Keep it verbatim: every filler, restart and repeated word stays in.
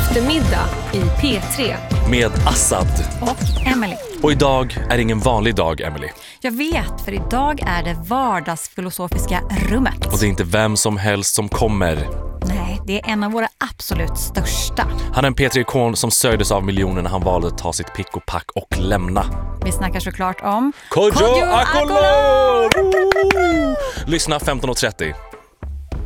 eftermiddag i P tre. Med Assad och Emily. Och idag är ingen vanlig dag, Emily. Jag vet, för idag är det vardagsfilosofiska rummet. Och det är inte vem som helst som kommer. Nej, det är en av våra absolut största. Han är en P tre-ikon som sörjdes av miljoner när han valde att ta sitt pick och pack och lämna. Vi snackar såklart om Kodjo Kodjo Akolor! Akolor! Lyssna femton och trettio.